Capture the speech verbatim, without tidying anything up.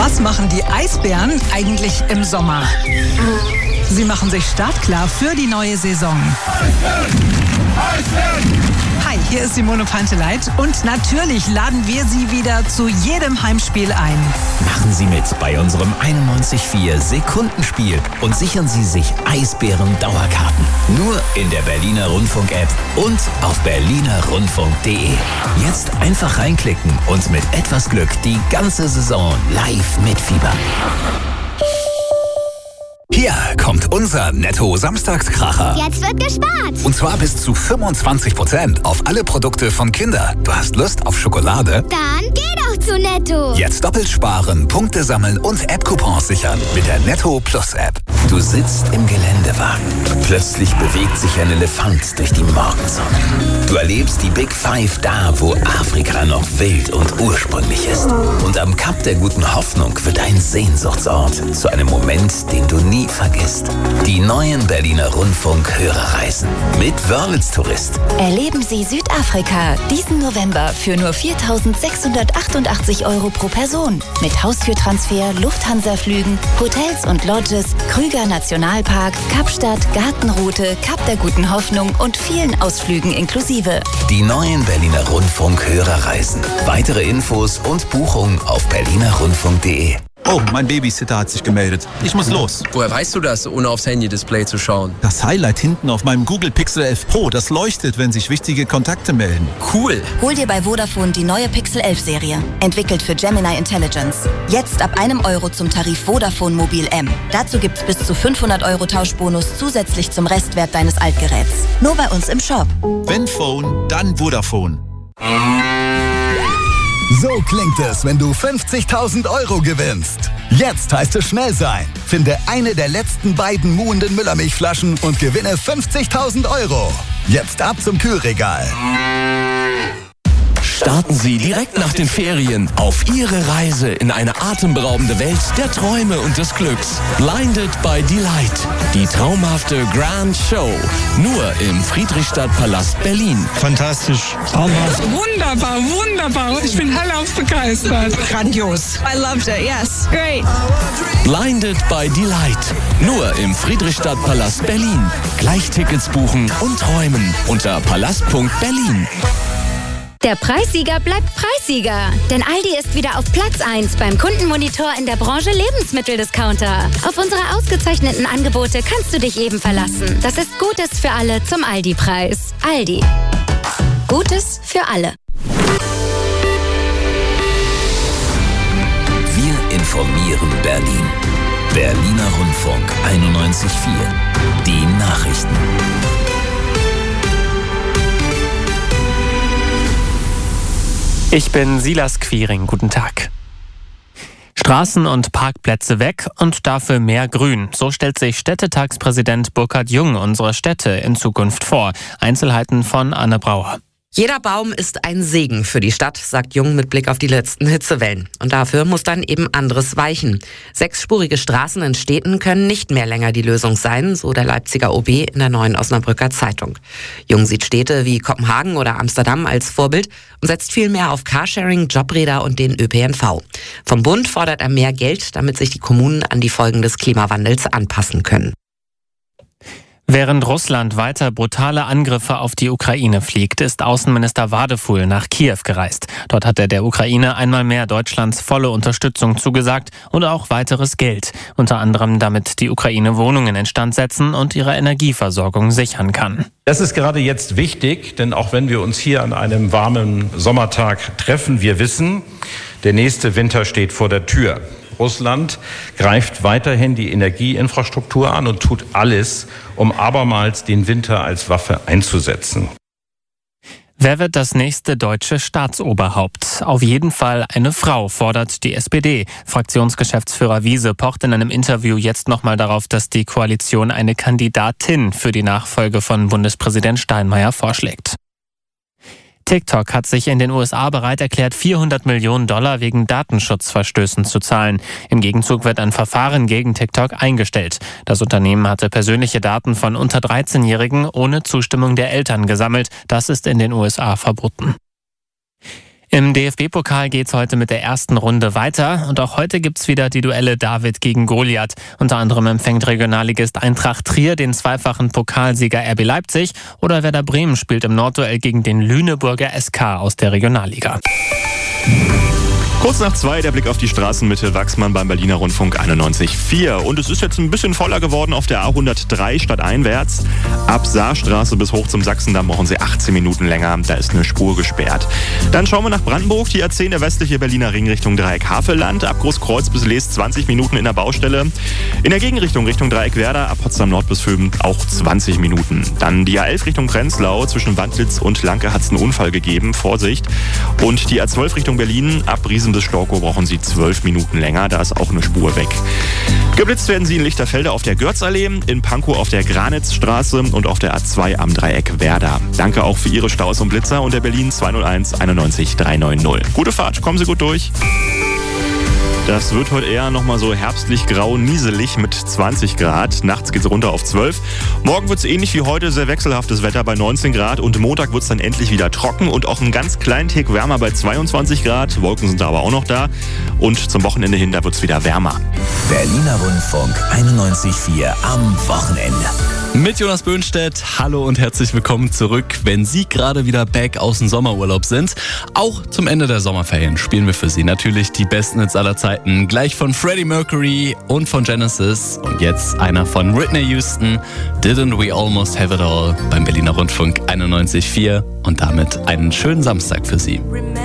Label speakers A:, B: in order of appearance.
A: Was machen die Eisbären eigentlich im Sommer? Sie machen sich startklar für die neue Saison. Hi, hier ist Simone Panteleit und natürlich laden wir Sie wieder zu jedem Heimspiel ein.
B: Machen Sie mit bei unserem einundneunzig Komma vier Sekundenspiel und sichern Sie sich Eisbären-Dauerkarten. Nur in der Berliner Rundfunk-App und auf berliner rundfunk punkt de. Jetzt einfach reinklicken und mit etwas Glück die ganze Saison live mitfiebern.
C: Hier kommt unser Netto-Samstagskracher.
D: Jetzt wird gespart.
C: Und zwar bis zu fünfundzwanzig Prozent auf alle Produkte von Kinder. Du hast Lust auf Schokolade?
D: Dann geh doch zu Netto.
C: Jetzt doppelt sparen, Punkte sammeln und App-Coupons sichern mit der Netto Plus App.
B: Du sitzt im Geländewagen. Plötzlich bewegt sich ein Elefant durch die Morgensonne. Du erlebst die Big Five da, wo Afrika noch wild und ursprünglich ist. Und am Kap der Guten Hoffnung wird ein Sehnsuchtsort zu einem Moment, den du nie vergisst. Die neuen Berliner Rundfunk-Hörerreisen mit Wörlitz Tourist.
E: Erleben Sie Südafrika diesen November für nur viertausendsechshundertachtundachtzig Euro pro Person. Mit Haustürtransfer, Lufthansa-Flügen, Hotels und Lodges, Krüger Nationalpark, Kapstadt, Gartenroute, Kap der Guten Hoffnung und vielen Ausflügen inklusive.
B: Die neuen Berliner Rundfunk-Hörerreisen. Weitere Infos und Buchungen auf berliner rundfunk punkt de.
F: Oh, mein Babysitter hat sich gemeldet. Ich muss los.
G: Woher weißt du das, ohne aufs Handy-Display zu schauen?
F: Das Highlight hinten auf meinem Google Pixel elf Pro, das leuchtet, wenn sich wichtige Kontakte melden.
G: Cool.
E: Hol dir bei Vodafone die neue Pixel elf Serie. Entwickelt für Gemini Intelligence. Jetzt ab einem Euro zum Tarif Vodafone Mobil M. Dazu gibt's bis zu fünfhundert Euro Tauschbonus zusätzlich zum Restwert deines Altgeräts. Nur bei uns im Shop.
F: Wenn Phone, dann Vodafone.
H: So klingt es, wenn du fünfzigtausend Euro gewinnst. Jetzt heißt es schnell sein. Finde eine der letzten beiden muhenden Müllermilchflaschen und gewinne fünfzigtausend Euro. Jetzt ab zum Kühlregal.
I: Starten Sie direkt nach den Ferien auf Ihre Reise in eine atemberaubende Welt der Träume und des Glücks. Blinded by Delight. Die traumhafte Grand Show. Nur im Friedrichstadtpalast Berlin.
J: Fantastisch.
K: Traumhaft. Wunderbar, wunderbar. Ich bin hellauf begeistert.
A: Grandios.
K: I loved it, yes. Great.
I: Blinded by Delight. Nur im Friedrichstadtpalast Berlin. Gleich Tickets buchen und träumen unter palast punkt berlin.
L: Der Preissieger bleibt Preissieger. Denn Aldi ist wieder auf Platz eins beim Kundenmonitor in der Branche Lebensmitteldiscounter. Auf unsere ausgezeichneten Angebote kannst du dich eben verlassen. Das ist Gutes für alle zum Aldi-Preis. Aldi. Gutes für alle.
B: Wir informieren Berlin. Berliner Rundfunk einundneunzig Komma vier. Die Nachrichten.
M: Ich bin Silas Quiring. Guten Tag. Straßen und Parkplätze weg und dafür mehr Grün. So stellt sich Städtetagspräsident Burkhard Jung unsere Städte in Zukunft vor. Einzelheiten von Anne Brauer.
N: Jeder Baum ist ein Segen für die Stadt, sagt Jung mit Blick auf die letzten Hitzewellen. Und dafür muss dann eben anderes weichen. Sechsspurige Straßen in Städten können nicht mehr länger die Lösung sein, so der Leipziger O B in der Neuen Osnabrücker Zeitung. Jung sieht Städte wie Kopenhagen oder Amsterdam als Vorbild und setzt viel mehr auf Carsharing, Jobräder und den Ö P N V. Vom Bund fordert er mehr Geld, damit sich die Kommunen an die Folgen des Klimawandels anpassen können.
M: Während Russland weiter brutale Angriffe auf die Ukraine fliegt, ist Außenminister Wadefuhl nach Kiew gereist. Dort hat er der Ukraine einmal mehr Deutschlands volle Unterstützung zugesagt und auch weiteres Geld. Unter anderem, damit die Ukraine Wohnungen instand setzen und ihre Energieversorgung sichern kann.
O: Das ist gerade jetzt wichtig, denn auch wenn wir uns hier an einem warmen Sommertag treffen, wir wissen, der nächste Winter steht vor der Tür. Russland greift weiterhin die Energieinfrastruktur an und tut alles, um abermals den Winter als Waffe einzusetzen.
M: Wer wird das nächste deutsche Staatsoberhaupt? Auf jeden Fall eine Frau, fordert die S P D. Fraktionsgeschäftsführer Wiese pocht in einem Interview jetzt nochmal darauf, dass die Koalition eine Kandidatin für die Nachfolge von Bundespräsident Steinmeier vorschlägt. TikTok hat sich in den U S A bereit erklärt, vierhundert Millionen Dollar wegen Datenschutzverstößen zu zahlen. Im Gegenzug wird ein Verfahren gegen TikTok eingestellt. Das Unternehmen hatte persönliche Daten von unter dreizehnjährigen ohne Zustimmung der Eltern gesammelt. Das ist in den U S A verboten. Im D F B-Pokal geht's heute mit der ersten Runde weiter und auch heute gibt's wieder die Duelle David gegen Goliath. Unter anderem empfängt Regionalligist Eintracht Trier den zweifachen Pokalsieger R B Leipzig oder Werder Bremen spielt im Nordduell gegen den Lüneburger S K aus der Regionalliga.
J: Kurz nach zwei der Blick auf die Straßenmitte Wachsmann beim Berliner Rundfunk einundneunzig Komma vier. Und es ist jetzt ein bisschen voller geworden auf der A hundertdrei stadteinwärts. Ab Saarstraße bis hoch zum Sachsendamm brauchen Sie achtzehn Minuten länger. Da ist eine Spur gesperrt. Dann schauen wir nach Brandenburg. Die A zehn, der westliche Berliner Ring Richtung Dreieck Havelland. Ab Großkreuz bis Lees zwanzig Minuten in der Baustelle. In der Gegenrichtung Richtung Dreieck Werder. Ab Potsdam Nord bis Föben auch zwanzig Minuten. Dann die A elf Richtung Prenzlau. Zwischen Wandlitz und Lanke hat es einen Unfall gegeben. Vorsicht. Und die A zwölf Richtung Berlin. Ab Riesen bis Storkow brauchen Sie zwölf Minuten länger, da ist auch eine Spur weg. Geblitzt werden Sie in Lichterfelde auf der Görzallee, in Pankow auf der Granitzstraße und auf der A zwei am Dreieck Werder. Danke auch für Ihre Staus und Blitzer und der Berlin zwei null eins einundneunzig dreihundertneunzig. Gute Fahrt, kommen Sie gut durch. Das wird heute eher nochmal so herbstlich grau, nieselig mit zwanzig Grad. Nachts geht es runter auf zwölf. Morgen wird es ähnlich wie heute, sehr wechselhaftes Wetter bei neunzehn Grad. Und Montag wird es dann endlich wieder trocken und auch einen ganz kleinen Tick wärmer bei zweiundzwanzig Grad. Wolken sind da aber auch noch da. Und zum Wochenende hin, da wird es wieder wärmer.
B: Berliner Rundfunk einundneunzig Komma vier am Wochenende.
P: Mit Jonas Böhnstedt, hallo und herzlich willkommen zurück. Wenn Sie gerade wieder back aus dem Sommerurlaub sind, auch zum Ende der Sommerferien spielen wir für Sie natürlich die besten Hits aller Zeiten. Gleich von Freddie Mercury und von Genesis und jetzt einer von Whitney Houston, Didn't We Almost Have It All beim Berliner Rundfunk einundneunzig Komma vier und damit einen schönen Samstag für Sie.